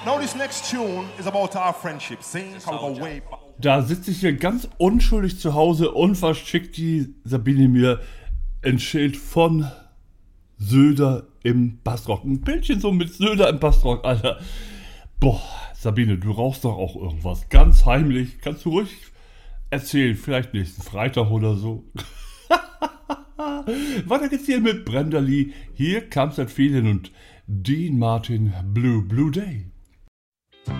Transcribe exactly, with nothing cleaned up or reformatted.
Now this next tune is about our friendship. Sing how we go way back. Da sitze ich hier ganz unschuldig zu Hause und verschickt die Sabine mir ein Schild von Söder im Bassrock. Ein Bildchen so mit Söder im Bassrock, Alter. Boah, Sabine, du rauchst doch auch irgendwas. Ganz heimlich. Kannst du ruhig erzählen. Vielleicht nächsten Freitag oder so. Weiter geht's hier mit Brenda Lee. Hier Comes That Feeling und Dean Martin, Blue Blue Day.